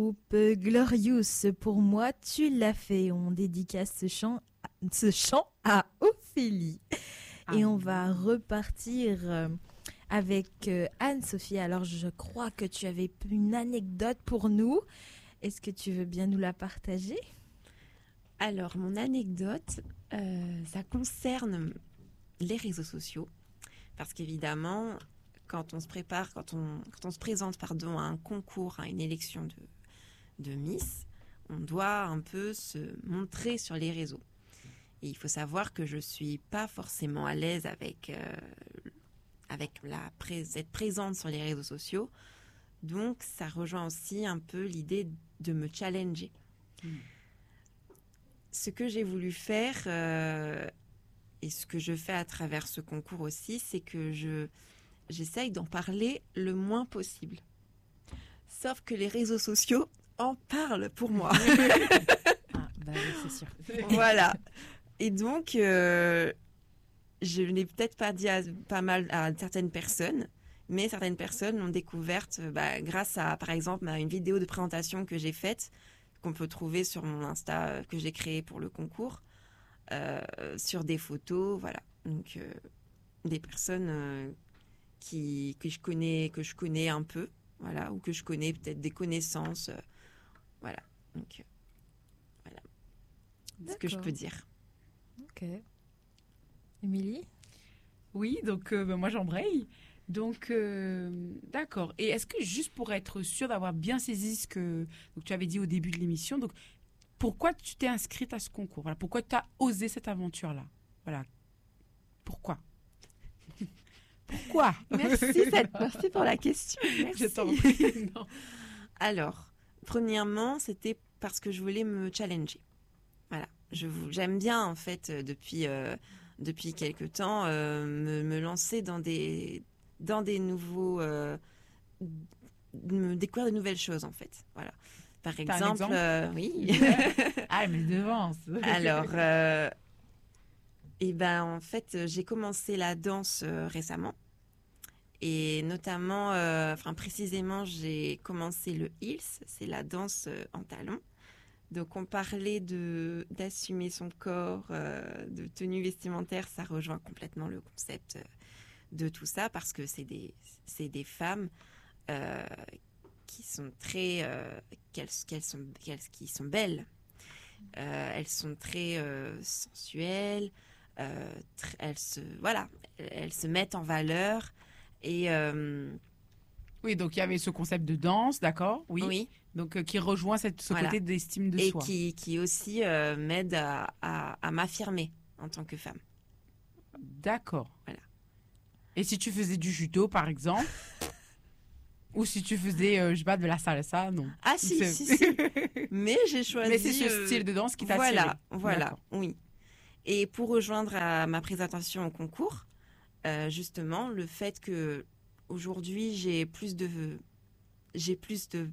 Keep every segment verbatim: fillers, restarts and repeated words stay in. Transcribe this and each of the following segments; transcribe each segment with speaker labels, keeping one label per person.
Speaker 1: Groupe Glorious, pour moi, tu l'as fait. On dédicace ce chant, ce chant à Ophélie. Ah. Et on va repartir avec Anne-Sophie. Alors, je crois que tu avais une anecdote pour nous. Est-ce que tu veux bien nous la partager ?
Speaker 2: Alors, mon anecdote, euh, ça concerne les réseaux sociaux. Parce qu'évidemment, quand on se prépare, quand on, quand on se présente pardon, à un concours, à une élection de de Miss, on doit un peu se montrer sur les réseaux. Et il faut savoir que je suis pas forcément à l'aise avec, euh, avec la pré- être présente sur les réseaux sociaux. Donc, ça rejoint aussi un peu l'idée de me challenger. Mmh. Ce que j'ai voulu faire, euh, et ce que je fais à travers ce concours aussi, c'est que je, j'essaye d'en parler le moins possible. Sauf que les réseaux sociaux en parle pour moi.
Speaker 1: Ah, bah oui, c'est sûr.
Speaker 2: Voilà. Et donc, euh, je n'ai peut-être pas dit à, pas mal à certaines personnes, mais certaines personnes l'ont découverte bah, grâce à, par exemple, à une vidéo de présentation que j'ai faite, qu'on peut trouver sur mon Insta, que j'ai créé pour le concours, euh, sur des photos, voilà. Donc, euh, des personnes euh, qui, que je connais, que je connais un peu, voilà, ou que je connais peut-être des connaissances, euh, voilà. Donc, euh, voilà. C'est ce que je peux dire.
Speaker 1: Ok. Émilie ?
Speaker 3: Oui, donc euh, ben moi j'embraye. Donc, euh, d'accord. Et est-ce que juste pour être sûr d'avoir bien saisi ce que donc, tu avais dit au début de l'émission, donc pourquoi tu t'es inscrite à ce concours ? Voilà, pourquoi tu as osé cette aventure-là ? Voilà. Pourquoi ? Pourquoi ?
Speaker 2: Merci, cette... Merci pour la question. Merci.
Speaker 3: Je t'en prie. Non.
Speaker 2: Alors, premièrement, c'était parce que je voulais me challenger. Voilà. Je, j'aime bien, en fait, depuis, euh, depuis quelque temps, euh, me, me lancer dans des, dans des nouveaux... Euh, me découvrir de nouvelles choses, en fait. Voilà. Par
Speaker 3: T'as
Speaker 2: exemple...
Speaker 3: un exemple
Speaker 2: euh, oui.
Speaker 3: Ah, mais devance.
Speaker 2: Alors, euh, et ben, en fait, j'ai commencé la danse euh, récemment. Et notamment, euh, enfin précisément, j'ai commencé le heels, c'est la danse euh, en talons. Donc, on parlait de, d'assumer son corps, euh, de tenue vestimentaire, ça rejoint complètement le concept euh, de tout ça parce que c'est des, c'est des femmes euh, qui sont très, euh, qu'elles, qu'elles sont, qu'elles, qui sont belles. Euh, elles sont très euh, sensuelles, euh, tr- elles se, voilà, elles se mettent en valeur et euh,
Speaker 3: Oui, donc il y avait ce concept de danse, d'accord ? Oui.
Speaker 2: oui.
Speaker 3: Donc euh, qui rejoint cette, ce
Speaker 2: Voilà.
Speaker 3: côté d'estime de
Speaker 2: et
Speaker 3: soi.
Speaker 2: qui, qui aussi euh, m'aide à, à, à m'affirmer en tant que femme.
Speaker 3: D'accord.
Speaker 2: Voilà.
Speaker 3: Et si tu faisais du judo, par exemple, ou si tu faisais, euh, je sais pas, de la salsa, non.
Speaker 2: Ah si,
Speaker 3: C'est...
Speaker 2: si, si. Mais j'ai choisi...
Speaker 3: Mais c'est ce
Speaker 2: euh,
Speaker 3: style de danse qui t'a
Speaker 2: Voilà,
Speaker 3: attiré.
Speaker 2: voilà,
Speaker 3: D'accord.
Speaker 2: oui. Et pour rejoindre à ma présentation au concours, euh, justement, le fait que aujourd'hui j'ai plus de, j'ai plus de,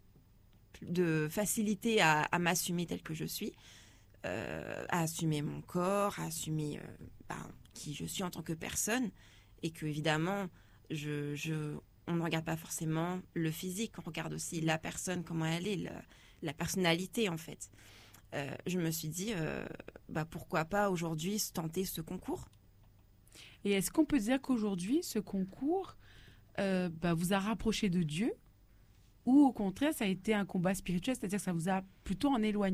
Speaker 2: de facilité à, à m'assumer telle que je suis, euh, à assumer mon corps, à assumer euh, ben, qui je suis en tant que personne, et que évidemment, je, je, on ne regarde pas forcément le physique, on regarde aussi la personne, comment elle est, la, la personnalité en fait. Euh, je me suis dit, euh, bah, pourquoi pas aujourd'hui tenter ce concours.
Speaker 3: Et est-ce qu'on peut dire qu'aujourd'hui, ce concours euh, bah, vous a rapproché de Dieu ou au contraire, ça a été un combat spirituel, c'est-à-dire que ça vous a plutôt en éloigné ?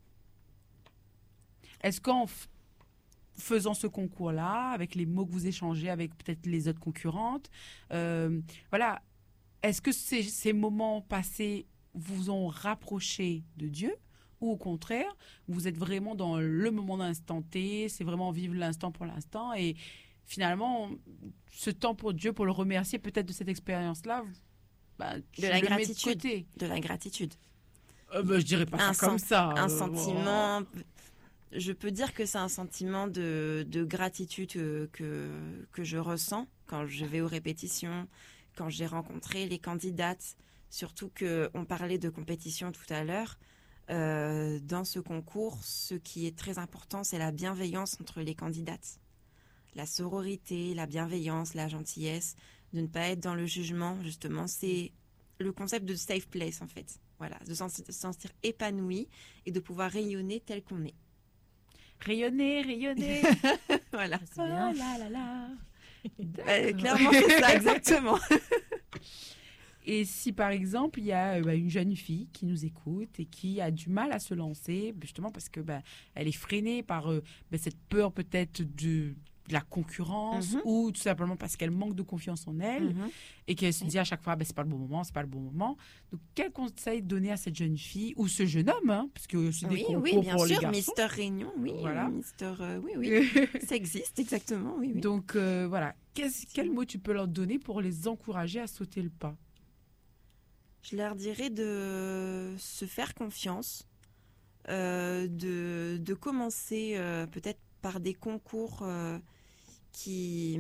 Speaker 3: Est-ce qu'en f- faisant ce concours-là, avec les mots que vous échangez avec peut-être les autres concurrentes, euh, voilà, est-ce que ces, ces moments passés vous ont rapproché de Dieu ? Ou au contraire, vous êtes vraiment dans le moment d'instant T, c'est vraiment vivre l'instant pour l'instant. Et finalement, ce temps pour Dieu, pour le remercier peut-être de cette expérience-là, bah, tu
Speaker 2: De la
Speaker 3: le mets
Speaker 2: gratitude.
Speaker 3: de côté.
Speaker 2: De la gratitude.
Speaker 3: Euh, bah, je dirais pas
Speaker 2: Un
Speaker 3: ça comme
Speaker 2: sen-
Speaker 3: ça.
Speaker 2: Un
Speaker 3: euh,
Speaker 2: sentiment... Je peux dire que c'est un sentiment de, de gratitude que, que, que je ressens quand je vais aux répétitions, quand j'ai rencontré les candidates. Surtout qu'on parlait de compétition tout à l'heure. Euh, dans ce concours, ce qui est très important, c'est la bienveillance entre les candidates. La sororité, la bienveillance, la gentillesse, de ne pas être dans le jugement, justement. C'est le concept de safe place, en fait. voilà, de s'en- de se sentir épanoui et de pouvoir rayonner tel qu'on est.
Speaker 3: Rayonner, rayonner.
Speaker 2: Voilà.
Speaker 1: C'est bien.
Speaker 3: Ah là là là.
Speaker 2: Euh, clairement, c'est ça, exactement.
Speaker 3: Et si par exemple il y a euh, bah, une jeune fille qui nous écoute et qui a du mal à se lancer, justement parce que bah, elle est freinée par euh, bah, cette peur peut-être de, de la concurrence,
Speaker 2: Mhm.
Speaker 3: ou tout simplement parce qu'elle manque de confiance en elle,
Speaker 2: Mhm.
Speaker 3: et qu'elle se
Speaker 2: Oui.
Speaker 3: dit à chaque fois bah, c'est pas le bon moment, c'est pas le bon moment. Donc quel conseil donner à cette jeune fille ou ce jeune homme, hein, parce qu'il y a aussi des
Speaker 2: Oui,
Speaker 3: concours
Speaker 2: oui, bien
Speaker 3: pour les
Speaker 2: sûr,
Speaker 3: garçons.
Speaker 2: Mister Réunion, oui,
Speaker 3: Voilà.
Speaker 2: Mister, euh, oui, oui, ça existe, exactement, oui, oui.
Speaker 3: Donc euh, voilà, Qu'est-ce- quel mot tu peux leur donner pour les encourager à sauter le pas?
Speaker 2: Je leur dirais de se faire confiance, euh, de, de commencer euh, peut-être par des concours euh, qui...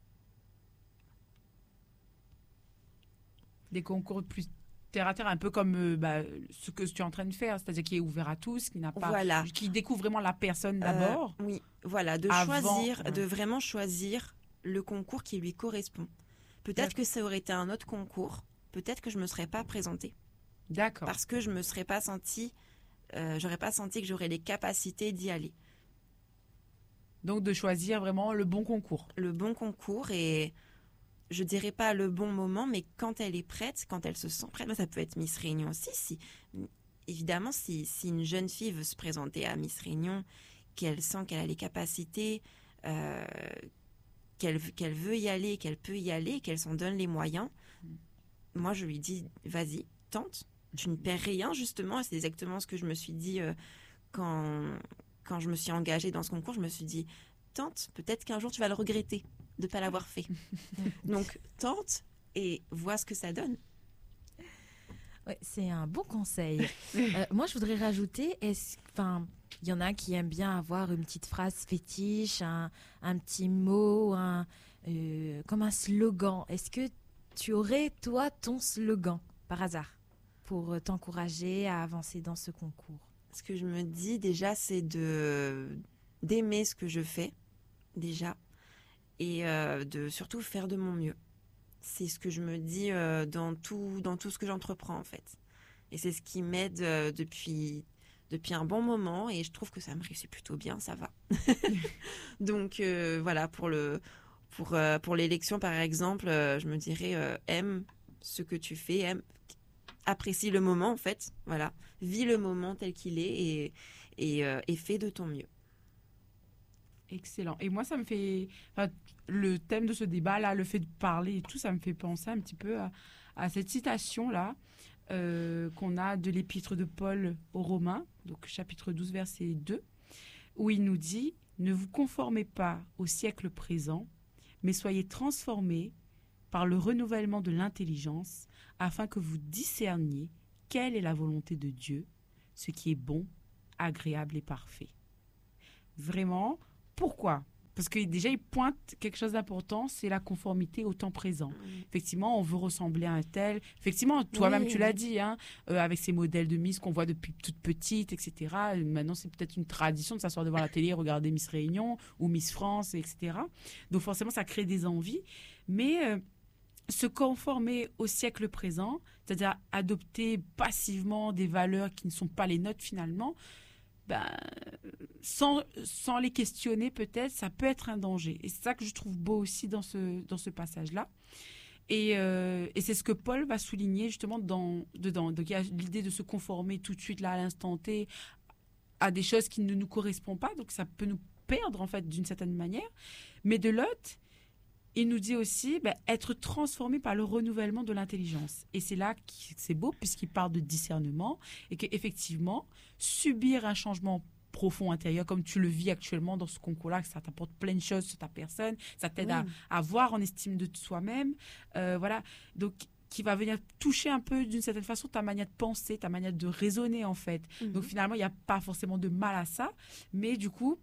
Speaker 3: Des concours plus terre à terre, un peu comme euh, bah, ce que tu es en train de faire, c'est-à-dire qui est ouvert à tous, qui n'a pas,
Speaker 2: Voilà.
Speaker 3: qui découvre vraiment la personne
Speaker 2: Euh,
Speaker 3: d'abord.
Speaker 2: oui, voilà, de
Speaker 3: Avant,
Speaker 2: choisir,
Speaker 3: ouais.
Speaker 2: de vraiment choisir le concours qui lui correspond. Peut-être
Speaker 3: D'accord.
Speaker 2: que ça aurait été un autre concours, peut-être que je me serais pas présentée
Speaker 3: D'accord.
Speaker 2: parce que je me serais pas sentie, euh, j'aurais pas senti que j'aurais les capacités d'y aller.
Speaker 3: Donc de choisir vraiment le bon concours.
Speaker 2: Le bon concours et je dirais pas le bon moment, mais quand elle est prête, quand elle se sent prête, ça peut être Miss Réunion aussi. Si, évidemment, si, si une jeune fille veut se présenter à Miss Réunion, qu'elle sent qu'elle a les capacités, euh, qu'elle, qu'elle veut y aller, qu'elle peut y aller, qu'elle s'en donne les moyens, moi je lui dis vas-y, tente. Tu ne perds rien, justement. C'est exactement ce que je me suis dit euh, quand, quand je me suis engagée dans ce concours. Je me suis dit tente, peut-être qu'un jour tu vas le regretter de ne pas l'avoir fait. Donc tente et vois ce que ça donne.
Speaker 1: Ouais, c'est un bon conseil. Euh, moi, je voudrais rajouter, est-ce, enfin, il y en a qui aiment bien avoir une petite phrase fétiche, un, un petit mot, un, euh, comme un slogan. Est-ce que tu aurais, toi, ton slogan, par hasard, pour euh, t'encourager à avancer dans ce concours?
Speaker 2: Ce que je me dis déjà, c'est de d'aimer ce que je fais, déjà, et euh, de surtout faire de mon mieux. C'est ce que je me dis euh, dans, tout, dans tout ce que j'entreprends, en fait. Et c'est ce qui m'aide euh, depuis, depuis un bon moment, et je trouve que ça me réussit plutôt bien, ça va. Donc euh, voilà, pour, le, pour, euh, pour l'élection, par exemple, euh, je me dirais euh, aime ce que tu fais, aime, apprécie le moment, en fait. Voilà, vis le moment tel qu'il est et, et, euh, et fais de ton mieux.
Speaker 3: Excellent. Et moi, ça me fait... enfin, le thème de ce débat-là, le fait de parler et tout, ça me fait penser un petit peu à, à cette citation-là euh, qu'on a de l'épître de Paul aux Romains, donc chapitre douze, verset deux, où il nous dit « Ne vous conformez pas au siècle présent, mais soyez transformés par le renouvellement de l'intelligence, afin que vous discerniez quelle est la volonté de Dieu, ce qui est bon, agréable et parfait. » Vraiment, pourquoi ? Parce que déjà, il pointe quelque chose d'important, c'est la conformité au temps présent. Effectivement, on veut ressembler à un tel. Effectivement, toi-même,
Speaker 2: Oui,
Speaker 3: tu l'as
Speaker 2: oui.
Speaker 3: dit, hein, euh, avec ces modèles de Miss qu'on voit depuis toute petite, et cetera. Maintenant, c'est peut-être une tradition de s'asseoir devant la télé, regarder Miss Réunion ou Miss France, et cetera. Donc forcément, ça crée des envies. Mais euh, se conformer au siècle présent, c'est-à-dire adopter passivement des valeurs qui ne sont pas les nôtres finalement, ben, sans, sans les questionner peut-être, ça peut être un danger. Et c'est ça que je trouve beau aussi dans ce, dans ce passage-là. Et, euh, et c'est ce que Paul va souligner justement dans, dedans. Donc il y a l'idée de se conformer tout de suite là à l'instant T à des choses qui ne nous correspondent pas. Donc ça peut nous perdre en fait d'une certaine manière. Mais de l'autre, il nous dit aussi ben, être transformé par le renouvellement de l'intelligence. Et c'est là que c'est beau puisqu'il parle de discernement et qu'effectivement, subir un changement profond intérieur, comme tu le vis actuellement dans ce concours-là, que ça t'apporte plein de choses sur ta personne, ça t'aide
Speaker 2: Oui.
Speaker 3: à, à avoir en estime de soi-même. Euh, voilà. Donc, qui va venir toucher un peu d'une certaine façon ta manière de penser, ta manière de raisonner en fait.
Speaker 2: Mhm.
Speaker 3: Donc finalement, il n'y a pas forcément de mal à ça, mais du coup,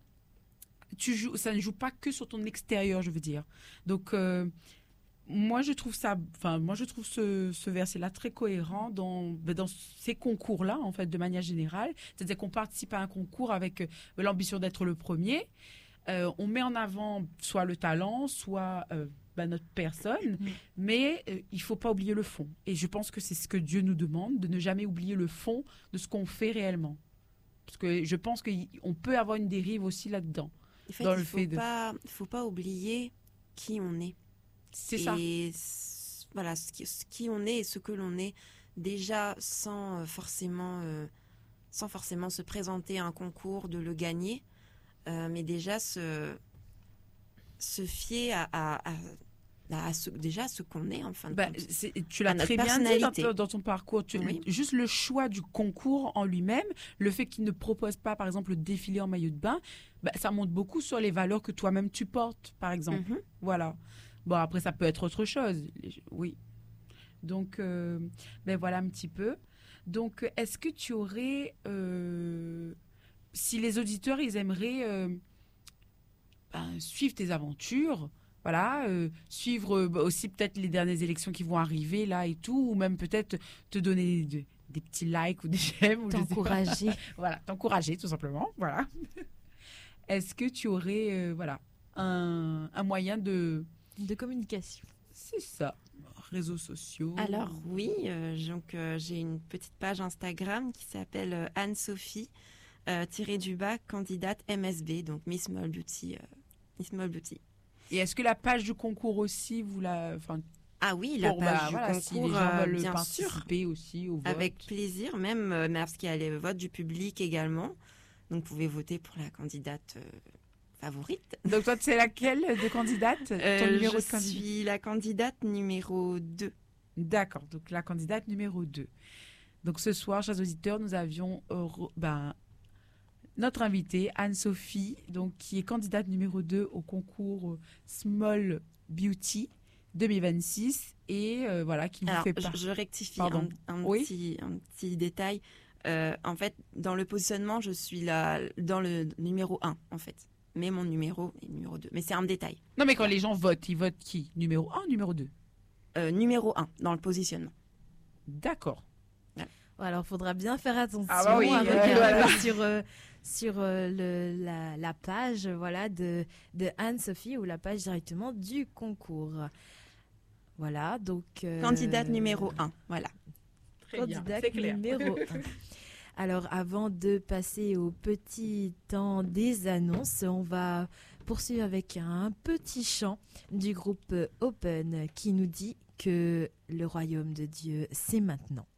Speaker 3: tu joues, ça ne joue pas que sur ton extérieur, je veux dire. Donc, euh, moi, je trouve ça, enfin, moi, je trouve ce, ce verset-là très cohérent dans, ben, dans ces concours-là, en fait, de manière générale. C'est-à-dire qu'on participe à un concours avec euh, l'ambition d'être le premier. euh, on met en avant soit le talent, soit euh, bah, notre personne,
Speaker 1: Mm.
Speaker 3: mais euh, il faut pas oublier le fond. Et je pense que c'est ce que Dieu nous demande, de ne jamais oublier le fond de ce qu'on fait réellement. Parce que je pense qu'on peut avoir une dérive aussi là-dedans.
Speaker 2: En fait,
Speaker 3: Dans
Speaker 2: il
Speaker 3: le
Speaker 2: faut
Speaker 3: fait de-
Speaker 2: pas, faut pas oublier qui on est.
Speaker 3: C'est ça.
Speaker 2: Et c- voilà, ce qui, ce qui on est et ce que l'on est, déjà sans euh, forcément, euh, sans forcément se présenter à un concours, de le gagner, euh, mais déjà se, se fier à, à, à- à ce, déjà ce qu'on est en fin de
Speaker 3: Bah,
Speaker 2: compte.
Speaker 3: c'est- tu l'as
Speaker 2: à notre
Speaker 3: très bien dit dans,
Speaker 2: personnalité.
Speaker 3: ton- dans ton parcours. Tu-
Speaker 2: Oui.
Speaker 3: Juste le choix du concours en lui-même, le fait qu'il ne propose pas, par exemple, le défilé en maillot de bain, bah, ça montre beaucoup sur les valeurs que toi-même tu portes, par exemple.
Speaker 2: Mhm.
Speaker 3: Voilà. Bon, après, ça peut être autre chose. Oui. Donc, euh, ben voilà un petit peu. Donc, est-ce que tu aurais, euh, si les auditeurs, ils aimeraient euh, ben, suivre tes aventures, voilà, euh, suivre euh, bah, aussi peut-être les dernières élections qui vont arriver là et tout, ou même peut-être te donner de- des petits likes ou des j'aime, ou je sais pas.
Speaker 1: T'encourager.
Speaker 3: Voilà, t'encourager tout simplement, voilà. Est-ce que tu aurais, euh, voilà, un, un moyen de...
Speaker 1: De communication.
Speaker 3: C'est ça, réseaux sociaux.
Speaker 2: Alors oui, euh, donc euh, j'ai une petite page Instagram qui s'appelle euh, Anne-Sophie euh, tiré du bas candidate M S B, donc Miss Small Beauty. euh, Miss Small Beauty.
Speaker 3: Et est-ce que la page du concours aussi, vous la... Enfin,
Speaker 2: Ah oui, la
Speaker 3: pour,
Speaker 2: page
Speaker 3: bah,
Speaker 2: du
Speaker 3: voilà, si les
Speaker 2: concours,
Speaker 3: gens
Speaker 2: euh,
Speaker 3: veulent
Speaker 2: bien sûr,
Speaker 3: participer aussi au vote.
Speaker 2: avec plaisir, même euh, mais parce qu'il y a les votes du public également. Donc vous pouvez voter pour la candidate euh, favorite.
Speaker 3: Donc toi, c'est laquelle de candidate Ton
Speaker 2: Euh,
Speaker 3: numéro
Speaker 2: je
Speaker 3: de candidat
Speaker 2: suis la candidate numéro deux.
Speaker 3: D'accord, donc la candidate numéro deux. Donc ce soir, chers auditeurs, nous avions euh, re- ben, notre invitée, Anne-Sophie, donc, qui est candidate numéro deux au concours euh, Small Beauty deux mille vingt-six et euh, voilà, qui vous
Speaker 2: Alors,
Speaker 3: fait
Speaker 2: je,
Speaker 3: part.
Speaker 2: je rectifie
Speaker 3: Pardon.
Speaker 2: un, un
Speaker 3: Oui.
Speaker 2: petit, un petit détail. Euh, en fait, dans le positionnement, je suis là, dans le numéro un, en fait. Mais mon numéro est numéro deux. Mais c'est un détail.
Speaker 3: Non, mais quand les gens votent, ils votent qui Numéro un, numéro deux.
Speaker 2: Euh, numéro un, dans le positionnement.
Speaker 3: D'accord.
Speaker 1: Ouais, alors, il faudra bien faire attention
Speaker 3: Ah bah oui,
Speaker 1: avec,
Speaker 3: euh,
Speaker 1: euh,
Speaker 3: voilà.
Speaker 1: sur, euh, sur euh, le, la, la page voilà, de, de Anne-Sophie ou la page directement du concours. Voilà, donc... euh,
Speaker 2: Candidate numéro un, voilà.
Speaker 3: Très bien,
Speaker 1: Candidate
Speaker 3: c'est clair.
Speaker 1: numéro un. Alors, avant de passer au petit temps des annonces, on va poursuivre avec un petit chant du groupe Open qui nous dit que le royaume de Dieu, c'est maintenant.